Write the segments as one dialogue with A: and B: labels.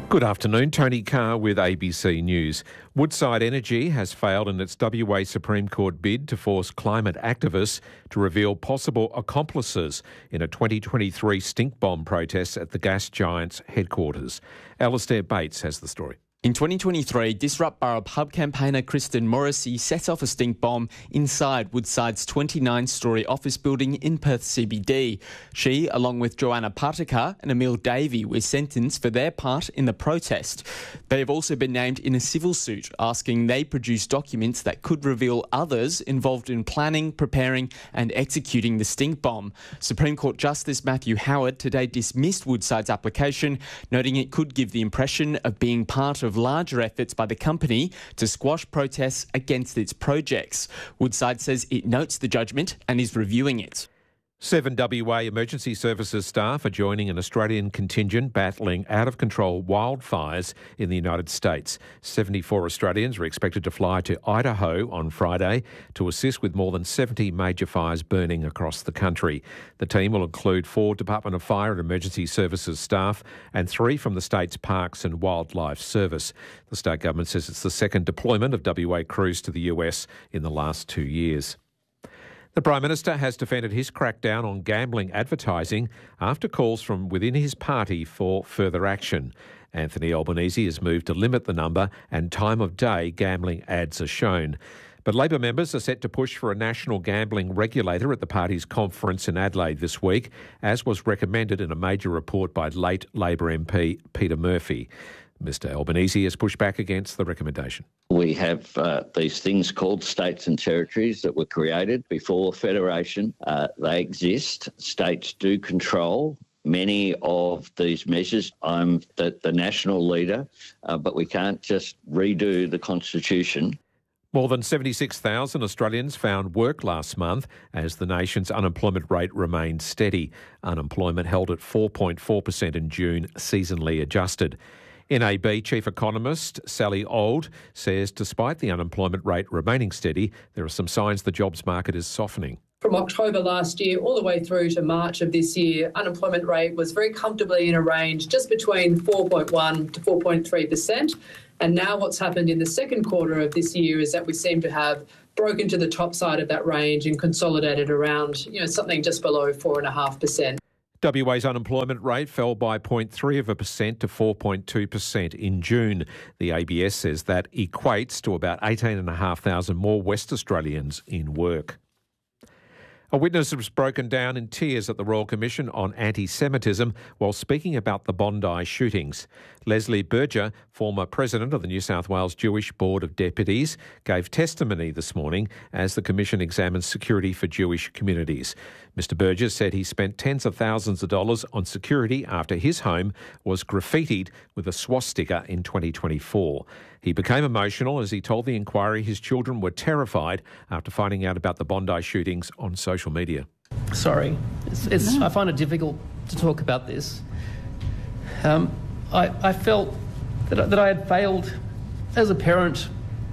A: Good afternoon, Tony Carr with ABC News. Woodside Energy has failed in its WA Supreme Court bid to force climate activists to reveal possible accomplices in a 2023 stink bomb protest at the gas giant's headquarters. Alastair Bates has the story.
B: In 2023, Disrupt Burrup Hub campaigner Kristen Morrissey set off a stink bomb inside Woodside's 29-storey office building in Perth CBD. She, along with Joanna Patakar and Emil Davey, were sentenced for their part in the protest. They have also been named in a civil suit, asking they produce documents that could reveal others involved in planning, preparing and executing the stink bomb. Supreme Court Justice Matthew Howard today dismissed Woodside's application, noting it could give the impression of being part of larger efforts by the company to squash protests against its projects. Woodside says it notes the judgment and is reviewing it.
A: 7 WA Emergency Services staff are joining an Australian contingent battling out-of-control wildfires in the United States. 74 Australians are expected to fly to Idaho on Friday to assist with more than 70 major fires burning across the country. The team will include 4 Department of Fire and Emergency Services staff and 3 from the state's Parks and Wildlife Service. The state government says it's the second deployment of WA crews to the US in the last 2 years. The Prime Minister has defended his crackdown on gambling advertising after calls from within his party for further action. Anthony Albanese has moved to limit the number and time of day gambling ads are shown. But Labor members are set to push for a national gambling regulator at the party's conference in Adelaide this week, as was recommended in a major report by late Labor MP Peter Murphy. Mr Albanese has pushed back against the recommendation.
C: We have these things called states and territories that were created before federation. They exist. States do control many of these measures. I'm the national leader, but we can't just redo the Constitution.
A: More than 76,000 Australians found work last month as the nation's unemployment rate remained steady. Unemployment held at 4.4% in June, seasonally adjusted. NAB Chief Economist Sally Auld says despite the unemployment rate remaining steady, there are some signs the jobs market is softening.
D: From October last year all the way through to March of this year, unemployment rate was very comfortably in a range just between 4.1 to 4.3%. And now what's happened in the second quarter of this year is that we seem to have broken to the top side of that range and consolidated around, something just below 4.5%.
A: WA's unemployment rate fell by 0.3% to 4.2% in June. The ABS says that equates to about 18,500 more West Australians in work. A witness was broken down in tears at the Royal Commission on Anti-Semitism while speaking about the Bondi shootings. Leslie Berger, former president of the New South Wales Jewish Board of Deputies, gave testimony this morning as the Commission examines security for Jewish communities. Mr Berger said he spent tens of thousands of dollars on security after his home was graffitied with a swastika in 2024. He became emotional as he told the inquiry his children were terrified after finding out about the Bondi shootings on social media.
E: Sorry, I find it difficult to talk about this. I felt that I had failed as a parent.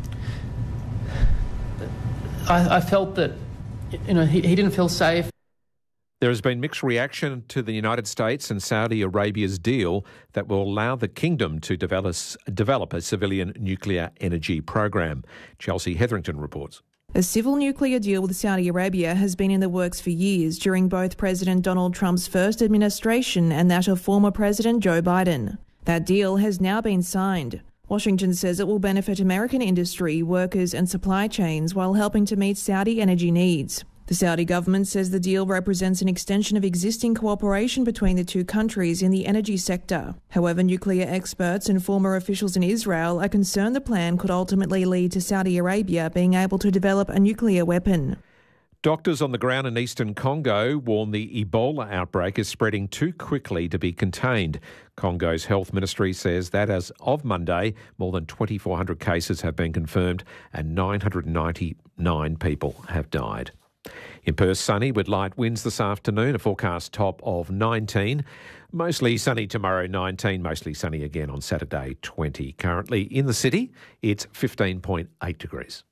E: I felt that he didn't feel safe.
A: There has been mixed reaction to the United States and Saudi Arabia's deal that will allow the kingdom to develop a civilian nuclear energy program. Chelsea Hetherington reports.
F: A civil nuclear deal with Saudi Arabia has been in the works for years during both President Donald Trump's first administration and that of former President Joe Biden. That deal has now been signed. Washington says it will benefit American industry, workers and supply chains while helping to meet Saudi energy needs. The Saudi government says the deal represents an extension of existing cooperation between the two countries in the energy sector. However, nuclear experts and former officials in Israel are concerned the plan could ultimately lead to Saudi Arabia being able to develop a nuclear weapon.
A: Doctors on the ground in eastern Congo warn the Ebola outbreak is spreading too quickly to be contained. Congo's health ministry says that as of Monday, more than 2,400 cases have been confirmed and 999 people have died. In Perth, sunny with light winds this afternoon, a forecast top of 19. Mostly sunny tomorrow, 19. Mostly sunny again on Saturday, 20. Currently in the city, it's 15.8 degrees.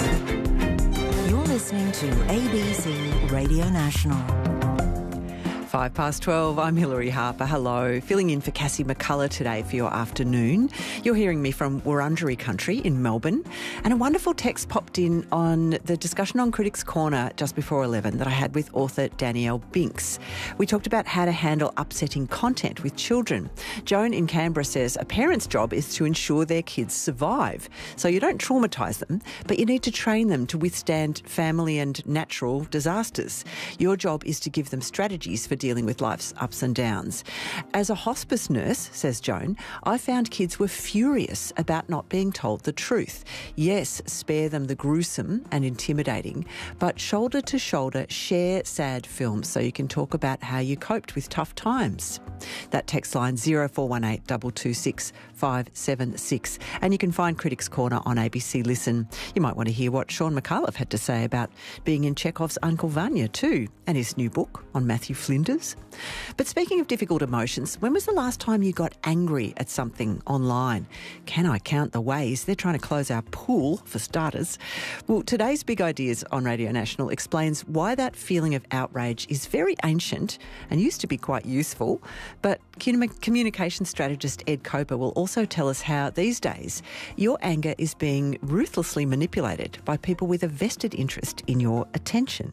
G: You're listening to ABC Radio National. 12:05. I'm Hilary Harper. Hello. Filling in for Cassie McCullough today for your afternoon. You're hearing me from Wurundjeri country in Melbourne. And a wonderful text popped in on the discussion on Critics Corner just before 11 that I had with author Danielle Binks. We talked about how to handle upsetting content with children. Joan in Canberra says a parent's job is to ensure their kids survive. So you don't traumatise them, but you need to train them to withstand family and natural disasters. Your job is to give them strategies for dealing with life's ups and downs. As a hospice nurse, says Joan, I found kids were furious about not being told the truth. Yes, spare them the gruesome and intimidating, but shoulder to shoulder, share sad films so you can talk about how you coped with tough times. That text line 0418 226 576. And you can find Critics Corner on ABC Listen. You might want to hear what Sean McAuliffe had to say about being in Chekhov's Uncle Vanya too, and his new book on Matthew Flinders. But speaking of difficult emotions, when was the last time you got angry at something online? Can I count the ways they're trying to close our pool, for starters? Well, today's Big Ideas on Radio National explains why that feeling of outrage is very ancient and used to be quite useful. But communication strategist Ed Coper will also tell us how these days your anger is being ruthlessly manipulated by people with a vested interest in your attention.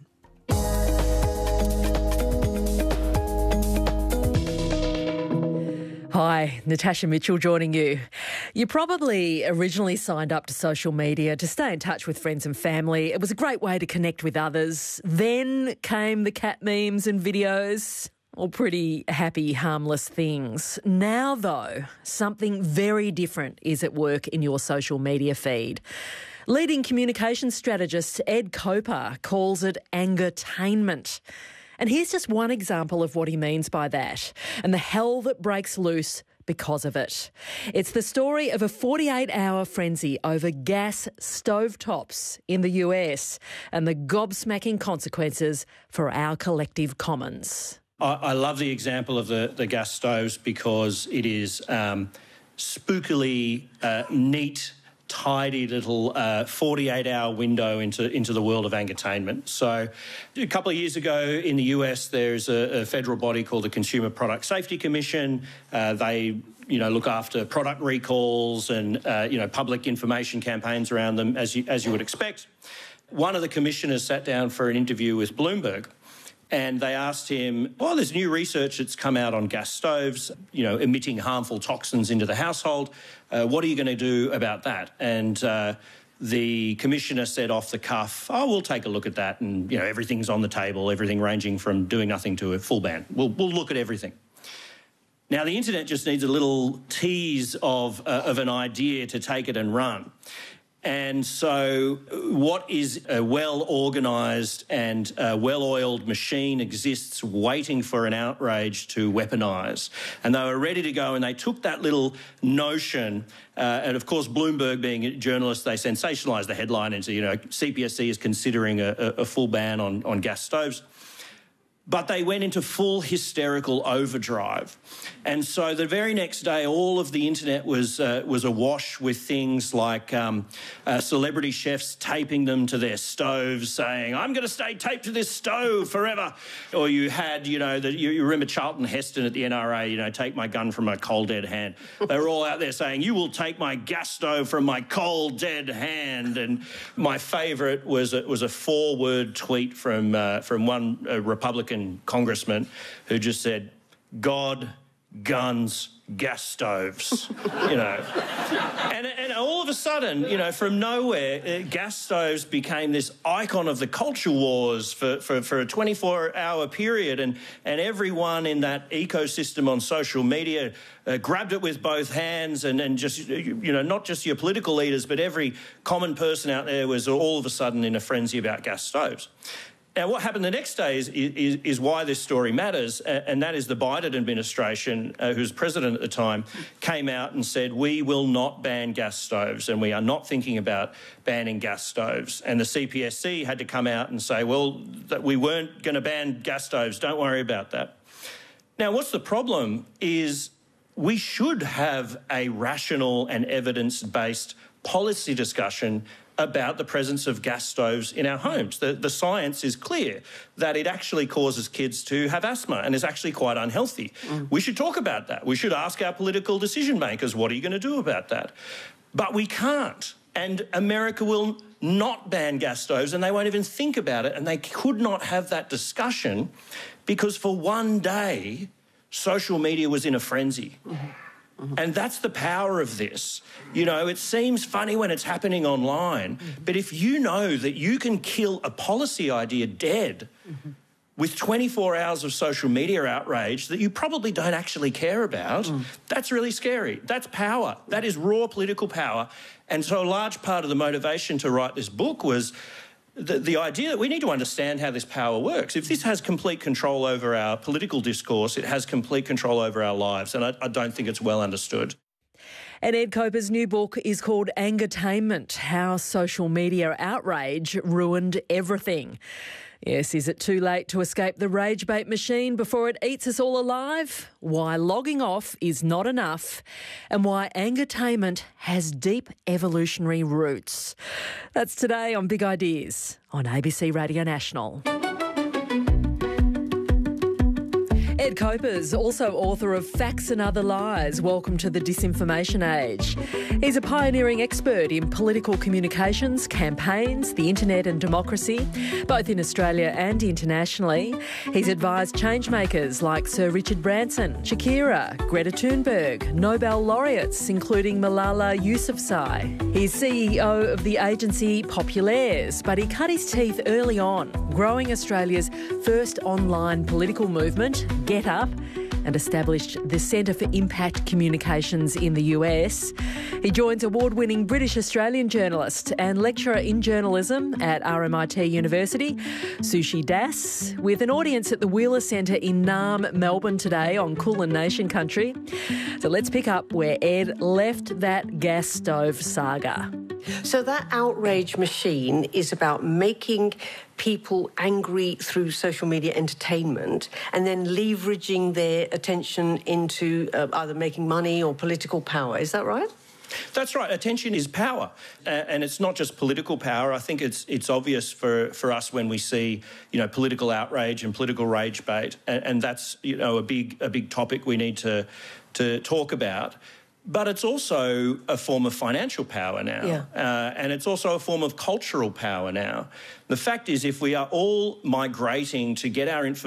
H: Hi, Natasha Mitchell joining you. You probably originally signed up to social media to stay in touch with friends and family. It was a great way to connect with others. Then came the cat memes and videos, all pretty happy, harmless things. Now, though, something very different is at work in your social media feed. Leading communications strategist Ed Coper calls it angertainment. And here's just one example of what he means by that and the hell that breaks loose because of it. It's the story of a 48-hour frenzy over gas stovetops in the US and the gobsmacking consequences for our collective commons.
I: I love the example of the gas stoves because it is spookily neat, tidy little 48-hour window into the world of angertainment. So a couple of years ago in the US, there's a federal body called the Consumer Product Safety Commission. They look after product recalls and public information campaigns around them, as you would expect. One of the commissioners sat down for an interview with Bloomberg. And they asked him, there's new research that's come out on gas stoves, emitting harmful toxins into the household. What are you going to do about that? And the commissioner said off the cuff, we'll take a look at that. And, everything's on the table, everything ranging from doing nothing to a full ban. We'll look at everything. Now, the internet just needs a little tease of an idea to take it and run. And so what is a well-organised and well-oiled machine exists waiting for an outrage to weaponise. And they were ready to go, and they took that little notion, and of course Bloomberg, being a journalist, they sensationalised the headline into, CPSC is considering a full ban on gas stoves. But they went into full hysterical overdrive. And so the very next day, all of the internet was awash with things like celebrity chefs taping them to their stoves, saying, I'm going to stay taped to this stove forever. Or you had, you remember Charlton Heston at the NRA, take my gun from my cold, dead hand. They were all out there saying, you will take my gas stove from my cold, dead hand. And my favourite was a 4-word tweet from one Republican congressman who just said, God, guns, gas stoves, And all of a sudden, from nowhere, gas stoves became this icon of the culture wars for a 24-hour period. And everyone in that ecosystem on social media grabbed it with both hands and just, not just your political leaders, but every common person out there was all of a sudden in a frenzy about gas stoves. Now, what happened the next day is why this story matters, and that is the Biden administration, who was president at the time, came out and said, we will not ban gas stoves, and we are not thinking about banning gas stoves. And the CPSC had to come out and say, well, that we weren't going to ban gas stoves, don't worry about that. Now, what's the problem is we should have a rational and evidence-based policy discussion about the presence of gas stoves in our homes. The science is clear that it actually causes kids to have asthma and is actually quite unhealthy. We should talk about that. We should ask our political decision makers, what are you going to do about that? But we can't. And America will not ban gas stoves, and they won't even think about it, and they could not have that discussion because for one day, social media was in a frenzy. And that's the power of this. You know, it seems funny when it's happening online, but if you know that you can kill a policy idea dead with 24 hours of social media outrage that you probably don't actually care about, that's really scary. That's power. That is raw political power. And so a large part of the motivation to write this book was the idea that we need to understand how this power works. If this has complete control over our political discourse, it has complete control over our lives, and I don't think it's well understood.
H: And Ed Koper's new book is called Angertainment: How Social Media Outrage Ruined Everything. Yes, is it too late to escape the rage bait machine before it eats us all alive? Why logging off is not enough, and why angertainment has deep evolutionary roots. That's today on Big Ideas on ABC Radio National. Ed Koper's also author of Facts and Other Lies. Welcome to the disinformation age. He's a pioneering expert in political communications, campaigns, the internet and democracy, both in Australia and internationally. He's advised changemakers like Sir Richard Branson, Shakira, Greta Thunberg, Nobel laureates including Malala Yousafzai. He's CEO of the agency Populares, but he cut his teeth early on, growing Australia's first online political movement, Get Up, and established the Centre for Impact Communications in the US. He joins award-winning British-Australian journalist and lecturer in journalism at RMIT University, Sushi Das, with an audience at the Wheeler Centre in Naarm, Melbourne today on Kulin Nation country. So let's pick up where Ed left that gas stove saga.
J: So that outrage machine is about making people angry through social media entertainment and then leveraging their attention into either making money or political power. Is that right?
I: That's right. Attention is power. And it's not just political power. I think it's obvious for us when we see, political outrage and political rage bait. And that's, a big topic we need to talk about. But it's also a form of financial power now, and it's also a form of cultural power now. The fact is, if we are all migrating to get our information